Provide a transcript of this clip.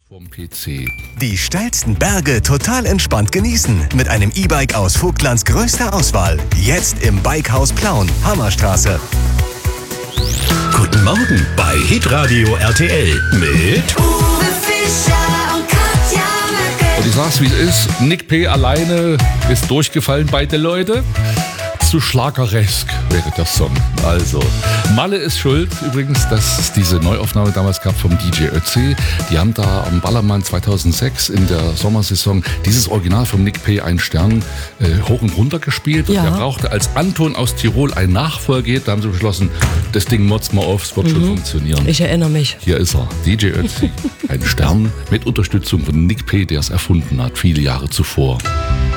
Vom PC. Die steilsten Berge total entspannt genießen mit einem E-Bike aus Vogtlands größter Auswahl. Jetzt im Bikehaus Plauen, Hammerstraße. Guten Morgen bei Hitradio RTL mit Uwe Fischer und Katja Möcke. Und ich sag's wie es ist, Nick P. alleine ist durchgefallen bei den Leuten. Zu schlageresk wäre der Song. Also, Malle ist schuld. Übrigens, dass es diese Neuaufnahme damals gab vom DJ Ötzi. Die haben da am Ballermann 2006 in der Sommersaison dieses Original vom Nick P. einen Stern hoch und runter gespielt. Ja. Und er brauchte als Anton aus Tirol ein Nachfolger. Da haben sie beschlossen, das Ding motzt mal auf, es wird schon funktionieren. Ich erinnere mich. Hier ist er, DJ Ötzi. Ein Stern mit Unterstützung von Nick P., der es erfunden hat, viele Jahre zuvor.